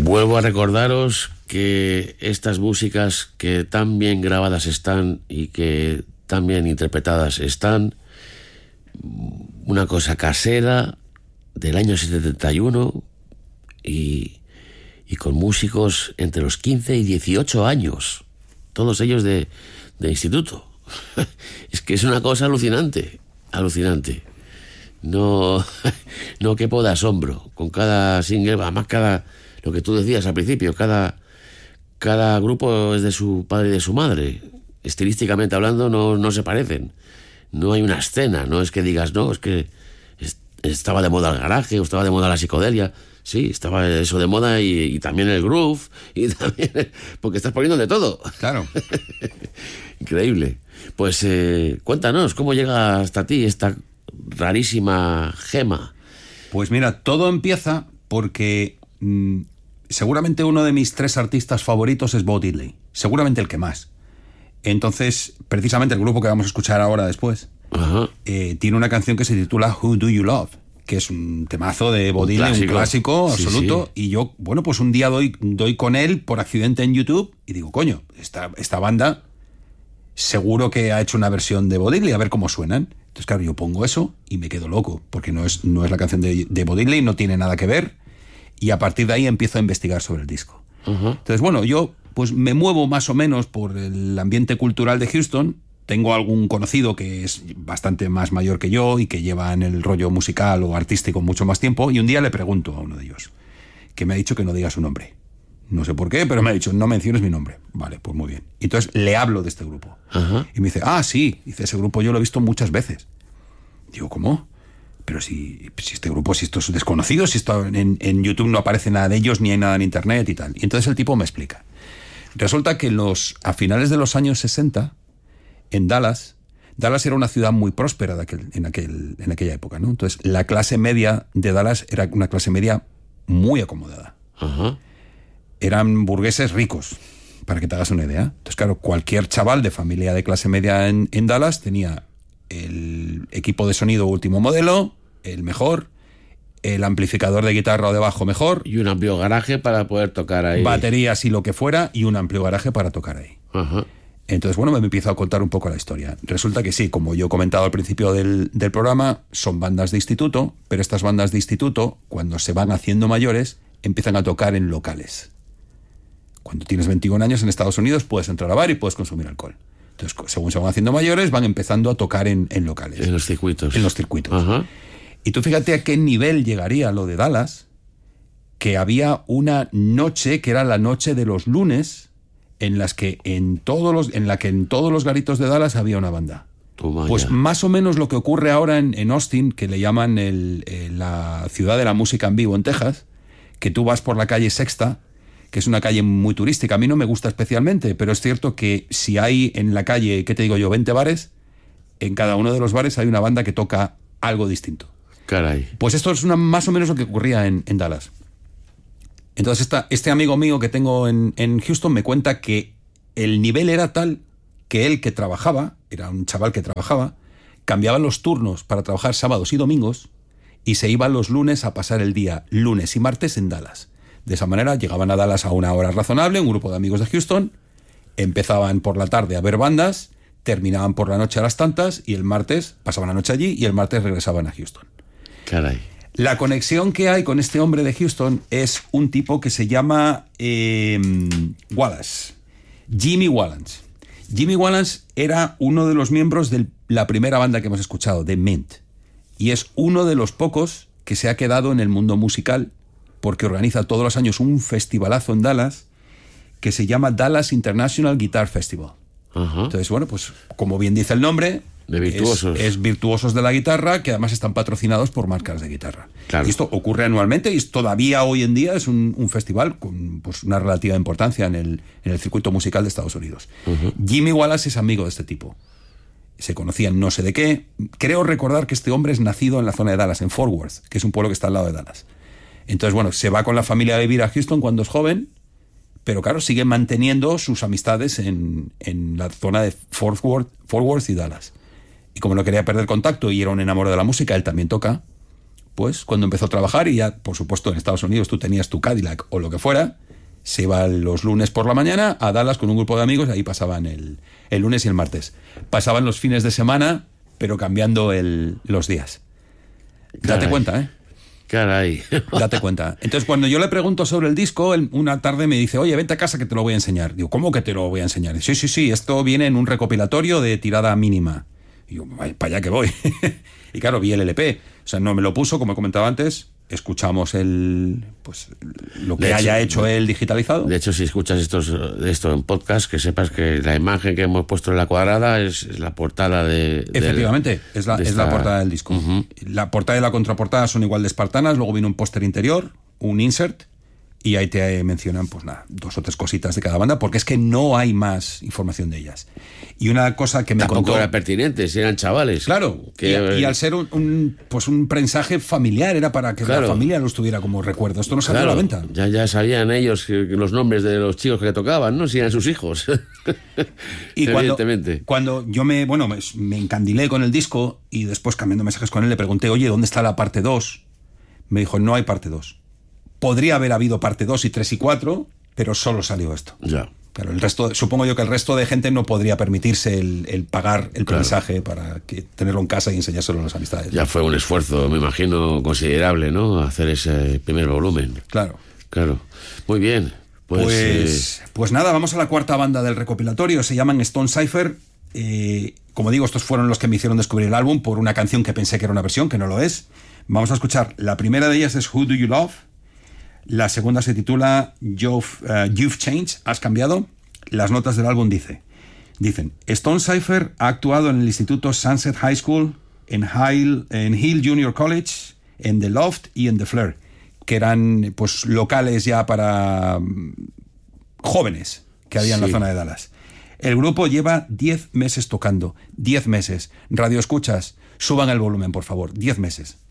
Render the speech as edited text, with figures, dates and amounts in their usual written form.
Vuelvo a recordaros que estas músicas que tan bien grabadas están y que tan bien interpretadas están, una cosa casera del año 71 y con músicos entre los 15 y 18 años, todos ellos de instituto. Es que es una cosa alucinante. No quepo de asombro con cada single, además lo que tú decías al principio, cada grupo es de su padre y de su madre. Estilísticamente hablando no se parecen. No hay una escena, no es que digas, no, es que estaba de moda el garaje o estaba de moda la psicodelia. Sí, estaba eso de moda y también el groove, y también, porque estás poniendo de todo. Claro. Increíble. Pues cuéntanos, ¿cómo llega hasta ti esta rarísima gema? Pues mira, todo empieza porque seguramente uno de mis 3 artistas favoritos es Bo Diddley. Seguramente el que más. Entonces, precisamente el grupo que vamos a escuchar ahora después tiene una canción que se titula Who Do You Love? Que es un temazo de Bo Diddley, un clásico absoluto. Sí. Y yo, bueno, pues un día doy con él por accidente en YouTube y digo, coño, esta banda seguro que ha hecho una versión de Bo Diddley, a ver cómo suenan. Entonces, claro, yo pongo eso y me quedo loco, porque no es la canción de Bo Diddley, no tiene nada que ver, y a partir de ahí empiezo a investigar sobre el disco. Entonces, bueno, yo pues me muevo más o menos por el ambiente cultural de Houston. Tengo algún conocido que es bastante más mayor que yo y que lleva en el rollo musical o artístico mucho más tiempo, y un día le pregunto a uno de ellos, que me ha dicho que no diga su nombre. No sé por qué, pero me ha dicho, no menciones mi nombre. Vale, pues muy bien. Y entonces le hablo de este grupo. Y me dice, sí, dice, ese grupo yo lo he visto muchas veces. Digo, ¿cómo? Pero si este grupo, si esto es desconocido, si esto en YouTube no aparece nada de ellos, ni hay nada en internet y tal. Y entonces el tipo me explica. Resulta que a finales de los años 60, en Dallas era una ciudad muy próspera en aquella época, ¿no? Entonces la clase media de Dallas era una clase media muy acomodada. Eran burgueses ricos, para que te hagas una idea. Entonces, claro, cualquier chaval de familia de clase media en Dallas tenía el equipo de sonido último modelo, el mejor, el amplificador de guitarra o de bajo mejor. Y un amplio garaje para poder tocar ahí. Baterías y lo que fuera, y un amplio garaje para tocar ahí. Entonces, bueno, me empiezo a contar un poco la historia. Resulta que sí, como yo he comentado al principio del programa, son bandas de instituto, pero estas bandas de instituto, cuando se van haciendo mayores, empiezan a tocar en locales. Cuando tienes 21 años en Estados Unidos puedes entrar a bar y puedes consumir alcohol. Entonces, según se van haciendo mayores, van empezando a tocar en locales. En los circuitos. En los circuitos. Y tú fíjate a qué nivel llegaría lo de Dallas, que había una noche, que era la noche de los lunes, en la que en todos los garitos de Dallas había una banda. Pues más o menos lo que ocurre ahora en Austin, que le llaman la ciudad de la música en vivo en Texas, que tú vas por la calle Sexta, que es una calle muy turística. A mí no me gusta especialmente, pero es cierto que si hay en la calle, ¿qué te digo yo?, 20 bares, en cada uno de los bares hay una banda que toca algo distinto. Caray. Pues esto es más o menos lo que ocurría en Dallas. Entonces este amigo mío que tengo en Houston me cuenta que el nivel era tal que él, que trabajaba, era un chaval que trabajaba, cambiaba los turnos para trabajar sábados y domingos y se iba los lunes a pasar el día lunes y martes en Dallas. De esa manera llegaban a Dallas a una hora razonable, un grupo de amigos de Houston, empezaban por la tarde a ver bandas, terminaban por la noche a las tantas y el martes pasaban la noche allí y el martes regresaban a Houston. Caray. La conexión que hay con este hombre de Houston es un tipo que se llama Wallace, Jimmy Wallace. Jimmy Wallace era uno de los miembros de la primera banda que hemos escuchado, de Mint, y es uno de los pocos que se ha quedado en el mundo musical porque organiza todos los años un festivalazo en Dallas que se llama Dallas International Guitar Festival. Entonces, bueno, pues como bien dice el nombre, de virtuosos. Es virtuosos de la guitarra, que además están patrocinados por marcas de guitarra. Claro. Y esto ocurre anualmente y todavía hoy en día es un festival con pues, una relativa importancia en el circuito musical de Estados Unidos. Jimmy Wallace es amigo de este tipo. Se conocían no sé de qué. Creo recordar que este hombre es nacido en la zona de Dallas, en Fort Worth, que es un pueblo que está al lado de Dallas. Entonces, bueno, se va con la familia a vivir a Houston cuando es joven, pero claro, sigue manteniendo sus amistades en la zona de Fort Worth y Dallas. Y como no quería perder contacto y era un enamorado de la música, él también toca, después, cuando empezó a trabajar, y ya, por supuesto, en Estados Unidos tú tenías tu Cadillac o lo que fuera, se iba los lunes por la mañana a Dallas con un grupo de amigos, y ahí pasaban el lunes y el martes. Pasaban los fines de semana, pero cambiando los días. Date cuenta, ¿eh? Caray. Date cuenta. Entonces, cuando yo le pregunto sobre el disco, una tarde me dice, oye, vente a casa que te lo voy a enseñar. Digo, ¿cómo que te lo voy a enseñar? Dice, sí, esto viene en un recopilatorio de tirada mínima. Y yo, para allá que voy. Y claro, vi el LP. O sea, no me lo puso, como he comentado antes. Escuchamos lo que haya hecho él digitalizado. De hecho, si escuchas esto en podcast, que sepas que la imagen que hemos puesto en la cuadrada es la portada de... Efectivamente, es la portada del disco. Uh-huh. La portada y la contraportada son igual de espartanas, luego viene un póster interior, un insert, y ahí te mencionan, pues nada, 2 o 3 cositas de cada banda, porque es que no hay más información de ellas. Y una cosa que me Tampoco contó... era pertinente, si eran chavales. Claro, y al ser un prensaje familiar, era para que la familia los tuviera como recuerdo. Esto no salió a la venta. Ya sabían ellos los nombres de los chicos que tocaban, ¿no? Si eran sus hijos. Y evidentemente. Cuando yo me encandilé con el disco, y después, cambiando mensajes con él, le pregunté, oye, ¿dónde está la parte 2? Me dijo, no hay parte 2. Podría haber habido parte 2 y 3 y 4, pero solo salió esto. Ya. Claro, supongo yo que el resto de gente no podría permitirse el pagar el mensaje para tenerlo en casa y enseñárselo a las amistades. Ya fue un esfuerzo, me imagino, considerable, ¿no? Hacer ese primer volumen. Claro. Muy bien. Pues nada, vamos a la cuarta banda del recopilatorio. Se llaman Stone Cypher. Como digo, estos fueron los que me hicieron descubrir el álbum por una canción que pensé que era una versión, que no lo es. Vamos a escuchar. La primera de ellas es Who Do You Love? La segunda se titula You've Changed, ¿has cambiado? Las notas del álbum dicen, Stone Cypher ha actuado en el Instituto Sunset High School, en Hill Junior College, en The Loft y en The Flare, que eran pues locales ya para jóvenes que había en la zona de Dallas. El grupo lleva 10 meses tocando, 10 meses. Radio escuchas, suban el volumen, por favor, 10 meses.